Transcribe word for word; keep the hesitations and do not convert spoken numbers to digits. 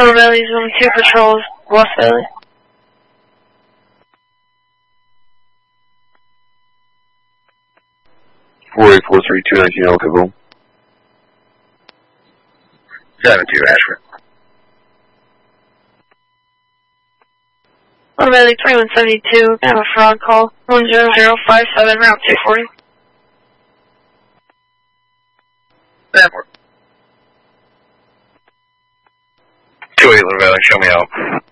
Lower Valley Zone two patrols, West Valley. four eight four three two nineteen Alpha Boom. seven two Ashford. Lower Valley twenty-one seventy-two, I have a fraud call. one zero zero five seven, route two forty. Stanford. two eight Lower Valley, show me out.